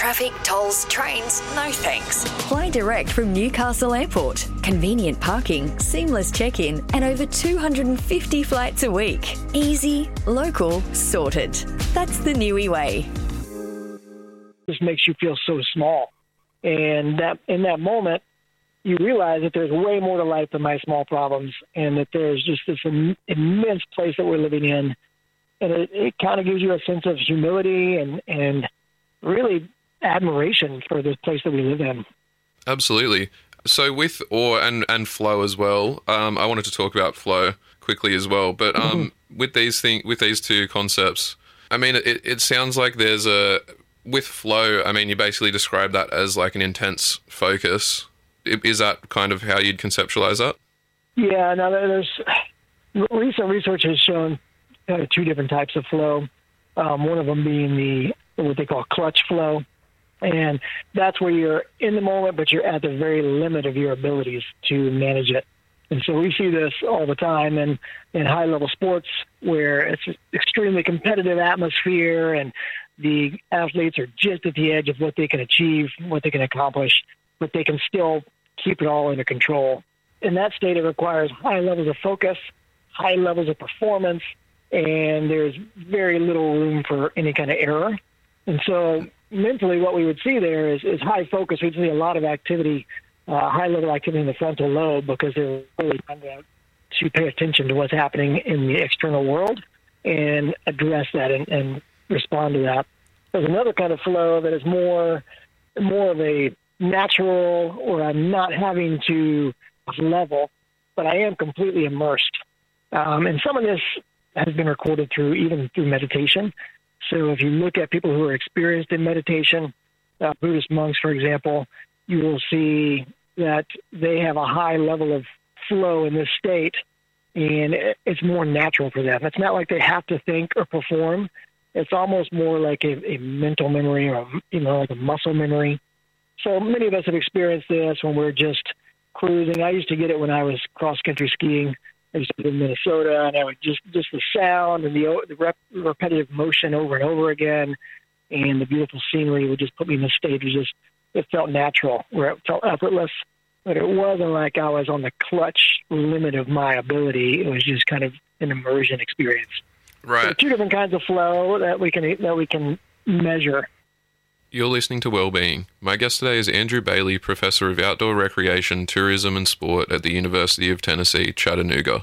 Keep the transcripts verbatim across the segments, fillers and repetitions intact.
traffic, tolls, trains, no thanks. Fly direct from Newcastle Airport. Convenient parking, seamless check-in, and over two hundred fifty flights a week. Easy, local, sorted. That's the Niue way. Just makes you feel so small. And that in that moment, you realize that there's way more to life than my small problems, and that there's just this im- immense place that we're living in. And it, it kind of gives you a sense of humility and, and really admiration for this place that we live in. Absolutely. So with awe and, and flow as well, um, I wanted to talk about flow quickly as well. But um, mm-hmm. with these thing, with these two concepts, I mean, it, it sounds like there's a... With flow, I mean, you basically describe that as like an intense focus. Is that kind of how you'd conceptualize that? Yeah, now there's recent research has shown kind of two different types of flow. Um, one of them being the what they call clutch flow, and that's where you're in the moment, but you're at the very limit of your abilities to manage it. And so we see this all the time in, in high-level sports where it's an extremely competitive atmosphere and the athletes are just at the edge of what they can achieve, what they can accomplish, but they can still keep it all under control. In that state, it requires high levels of focus, high levels of performance, and there's very little room for any kind of error. And so mentally what we would see there is, is high focus. We'd see a lot of activity, uh, high-level activity in the frontal lobe because they're really trying to, to pay attention to what's happening in the external world and address that and, and respond to that. There's another kind of flow that is more more of a natural, or I'm not having to level, but I am completely immersed. Um, and some of this has been recorded through even through meditation. So if you look at people who are experienced in meditation, uh, Buddhist monks, for example, you will see that they have a high level of flow in this state, and it's more natural for them. It's not like they have to think or perform. It's almost more like a, a mental memory, or, you know, like a muscle memory. So many of us have experienced this when we're just cruising. I used to get it when I was cross-country skiing. I used to be in Minnesota, and I would just, just the sound and the, the rep, repetitive motion over and over again, and the beautiful scenery would just put me in the state. It just, it felt natural, where it felt effortless, but it wasn't like I was on the clutch limit of my ability. It was just kind of an immersion experience. Right. So two different kinds of flow that we can that we can measure. You're listening to Wellbeing. My guest today is Andrew Bailey, Professor of Outdoor Recreation, Tourism and Sport at the University of Tennessee, Chattanooga.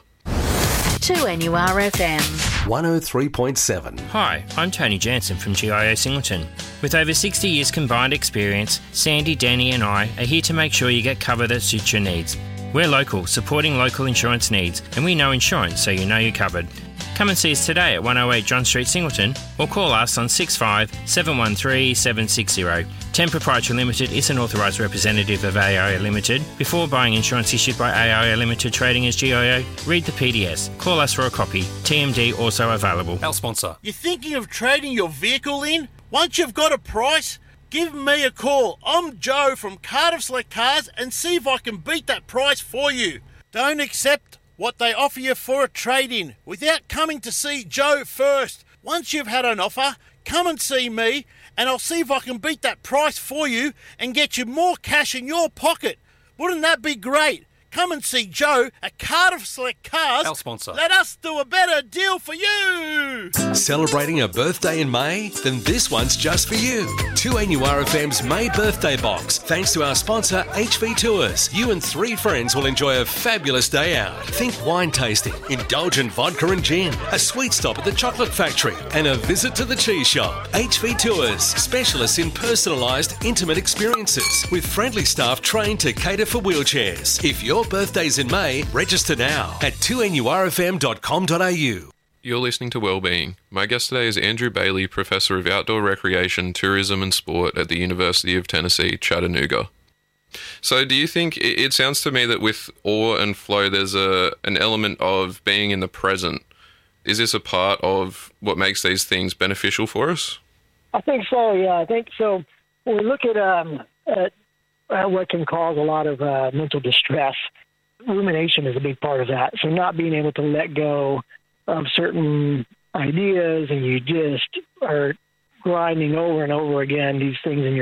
two N U R F M. one oh three point seven. Hi, I'm Tony Jansen from G I O Singleton. With over sixty years combined experience, Sandy, Danny and I are here to make sure you get cover that suits your needs. We're local, supporting local insurance needs, and we know insurance, so you know you're covered. Come and see us today at one oh eight John Street, Singleton, or call us on six five seven one three seven six zero. ten Proprietary Limited is an authorised representative of A I O Limited. Before buying insurance issued by A I O Limited trading as G I O, read the P D S. Call us for a copy. T M D also available. Our sponsor. You're thinking of trading your vehicle in? Once you've got a price, give me a call. I'm Joe from Cardiff Select Cars, and see if I can beat that price for you. Don't accept what they offer you for a trade-in without coming to see Joe first. Once you've had an offer, come and see me, and I'll see if I can beat that price for you and get you more cash in your pocket. Wouldn't that be great? Come and see Joe at Cardiff Select Cars. Our sponsor. Let us do a better deal for you. Celebrating a birthday in May? Then this one's just for you. two N U R F M's May birthday box. Thanks to our sponsor, H V Tours. You and three friends will enjoy a fabulous day out. Think wine tasting, indulgent vodka and gin, a sweet stop at the chocolate factory, and a visit to the cheese shop. H V Tours, specialists in personalised, intimate experiences, with friendly staff trained to cater for wheelchairs. If your birthday's in May, register now at two N U R F M dot com dot a u. You're listening to Wellbeing. My guest today is Andrew Bailey, Professor of Outdoor Recreation, Tourism and Sport at the University of Tennessee, Chattanooga. So do you think, it sounds to me that with awe and flow there's a an element of being in the present. Is this a part of what makes these things beneficial for us? I think so, yeah. I think so. When we look at, um, at uh, what can cause a lot of uh, mental distress, rumination is a big part of that. So not being able to let go of certain ideas, and you just are grinding over and over again these things in your